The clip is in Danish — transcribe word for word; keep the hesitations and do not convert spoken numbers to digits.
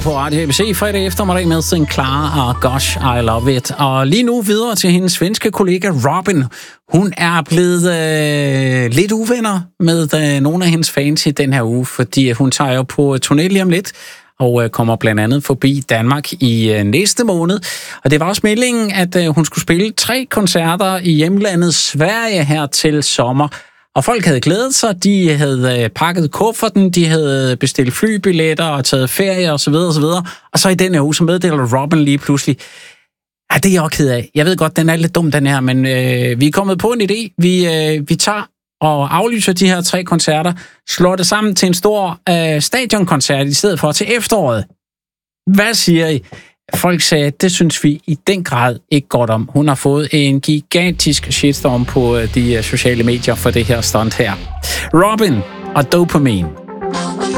på Radio A B C fredag eftermiddag med Sinclair og Gosh, I Love It. Og lige nu videre til hendes svenske kollega Robin. Hun er blevet øh, lidt uvenner med øh, nogle af hendes fans i den her uge, fordi hun tager jo på turné lige om lidt og øh, kommer blandt andet forbi Danmark i øh, næste måned. Og det var også meldingen, at øh, hun skulle spille tre koncerter i hjemlandet Sverige her til sommer. Og folk havde glædet sig, de havde pakket kufferten, de havde bestilt flybilletter og taget ferie osv. osv. Og så i den her uge, så meddeler Robin lige pludselig, ja, det er jeg også ked af. Jeg ved godt, den er lidt dum, den her, men øh, vi er kommet på en idé. Vi, øh, vi tager og aflyser de her tre koncerter, slår det sammen til en stor øh, stadionkoncert i stedet for til efteråret. Hvad siger I? Folk sagde, det synes vi i den grad ikke godt om. Hun har fået en gigantisk shitstorm på de sociale medier for det her stunt her. Robin og Dopamine.